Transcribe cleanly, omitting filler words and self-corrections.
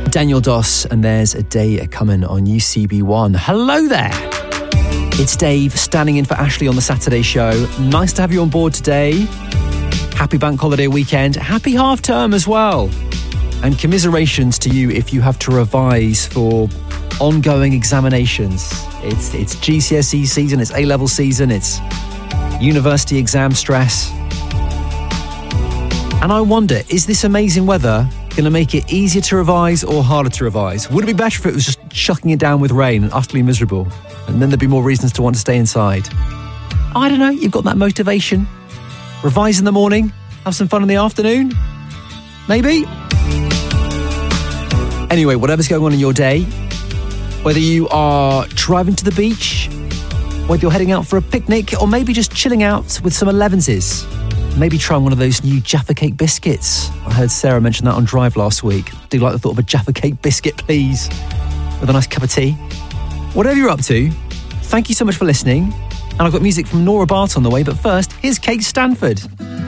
Daniel Doss, and There's a Day A-Comin' on UCB1. Hello there. It's Dave standing in for Ashley on the Saturday show. Nice to have you on board today. Happy bank holiday weekend. Happy half term as well. And commiserations to you if you have to revise for ongoing examinations. It's GCSE season, it's A-level season, it's university exam stress. And I wonder, is this amazing weather going to make it easier to revise or harder to revise? Would it be better if it was just chucking it down with rain and utterly miserable? And then there'd be more reasons to want to stay inside. I don't know, you've got that motivation. Revise in the morning, have some fun in the afternoon. Maybe? Anyway, whatever's going on in your day, whether you are driving to the beach, whether you're heading out for a picnic, or maybe just chilling out with some 11s. Maybe trying one of those new Jaffa Cake biscuits. I heard Sarah mention that on Drive last week. Do you like the thought of a Jaffa Cake biscuit, please? With a nice cup of tea. Whatever you're up to, thank you so much for listening. And I've got music from Nora Bart on the way, but first, here's Kate Stanford.